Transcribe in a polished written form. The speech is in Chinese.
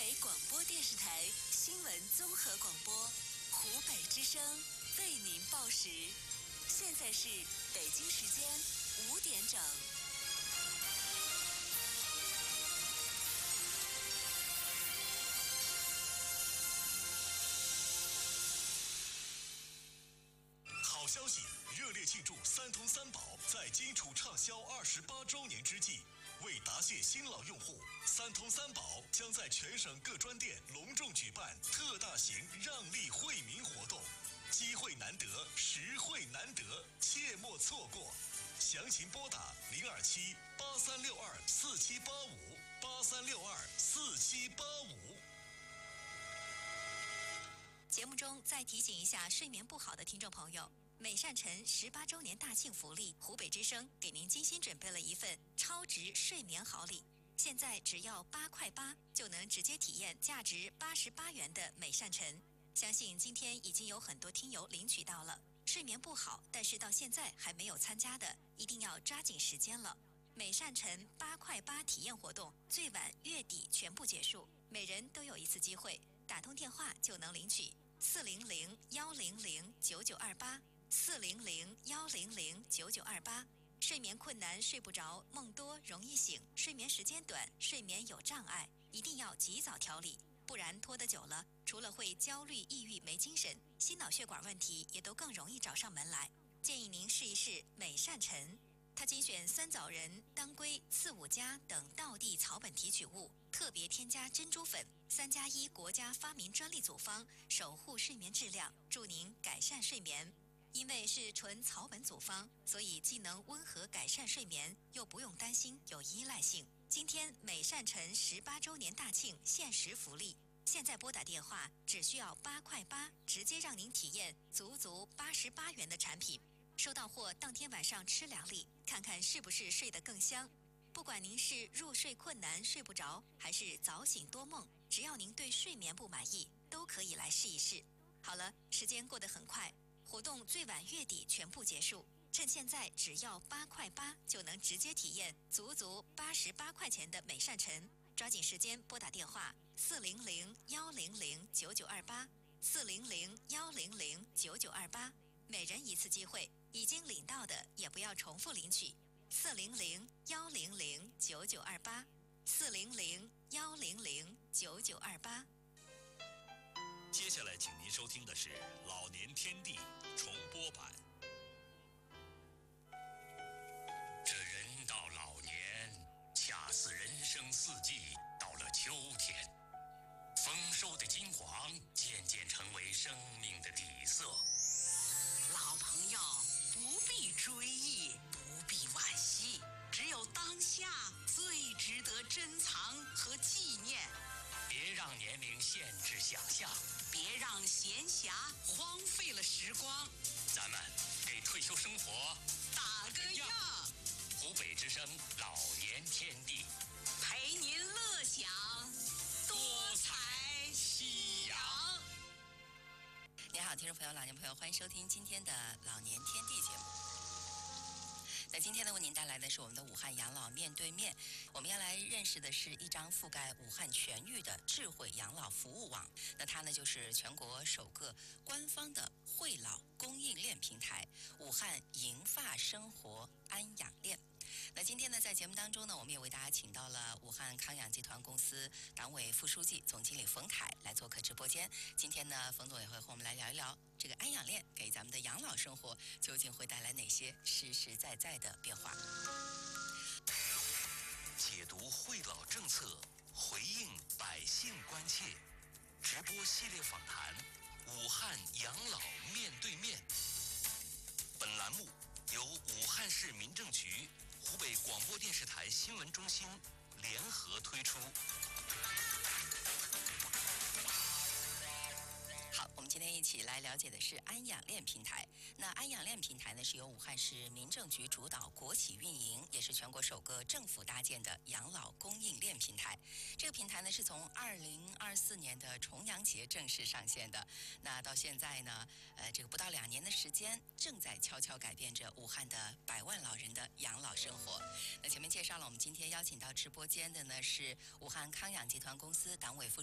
北广播电视台新闻综合广播，湖北之声为您报时。现在是北京时间5点整。 好消息！热烈庆祝三通三保在金楚畅销28周年之际，为答谢新老用户，三通三保将在全省各专店隆重举办特大型让利惠民活动，机会难得，实惠难得，切莫错过。详情拨打027-8362-4785，8362-4785。 节目中再提醒一下睡眠不好的听众朋友，美善晨18周年大庆福利，湖北之声给您精心准备了一份超值睡眠好礼。现在只要8块8就能直接体验价值88元的美善晨。相信今天已经有很多听友领取到了。睡眠不好但是到现在还没有参加的，一定要抓紧时间了。美善晨8块8体验活动最晚月底全部结束，每人都有一次机会，打通电话就能领取。400-100-9928，400-100-9928。睡眠困难睡不着，梦多容易醒，睡眠时间短，睡眠有障碍，一定要及早调理，不然拖得久了，除了会焦虑、抑郁、没精神，心脑血管问题也都更容易找上门来。建议您试一试美善晨，它精选酸枣仁、当归、刺五加等道地草本提取物，特别添加珍珠粉，3+1国家发明专利组方，守护睡眠质量，助您改善睡眠。因为是纯草本组方，所以既能温和改善睡眠，又不用担心有依赖性。今天美善晨18周年大庆限时福利，现在拨打电话只需要8块8，直接让您体验足88元的产品。收到货当天晚上吃2粒，看看是不是睡得更香。不管您是入睡困难睡不着，还是早醒多梦，只要您对睡眠不满意，都可以来试一试。好了，时间过得很快，活动最晚月底全部结束，趁现在只要8块8就能直接体验足88块钱的美善晨。抓紧时间拨打电话400-100-9928，400-100-9928，每人一次机会，已经领到的也不要重复领取。400-100-9928，400-100-9928。 接下来，请您收听的是《老年天地》重播版。 这人到老年，恰似人生四季到了秋天，丰收的金黄渐渐成为生命的底色。 老朋友，不必追忆，不必惋惜，只有当下最值得珍藏和纪念。 别让年龄限制想象， 别让闲暇荒废了时光。 咱们给退休生活打个样。 湖北之声老年天地， 陪您乐享多彩夕阳。 你好，听众朋友、老年朋友，欢迎收听今天的老年天地节目。那今天呢，为您带来的是我们的武汉养老面对面。我们要来认识的是一张覆盖武汉全域的智慧养老服务网。那它呢，就是全国首个官方的惠老供应链平台——武汉银发生活安养链。那今天呢，在节目当中呢，我们也为大家请到了武汉康养集团公司党委副书记、总经理冯凯来做客直播间。今天呢，冯总也会和我们来聊一聊这个安养链给咱们的养老生活究竟会带来哪些实实在在的变化。 解读惠老政策，回应百姓关切，直播系列访谈武汉养老面对面。本栏目由武汉市民政局、湖北广播电视台新闻中心联合推出。 好，我们今天一起来了解的是安养链平台。那安养链平台呢，是由武汉市民政局主导、国企运营，也是全国首个政府搭建的养老供应链平台。这个平台呢，是从2024年的重阳节正式上线的。那到现在呢，这个不到2年的时间，正在悄悄改变着武汉的100万老人的养老生活。那前面介绍了，我们今天邀请到直播间的呢是武汉康养集团公司党委副